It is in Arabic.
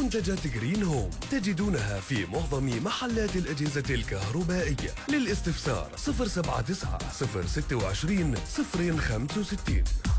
منتجات جرين هوم تجدونها في معظم محلات الأجهزة الكهربائية. للاستفسار 079 026 065.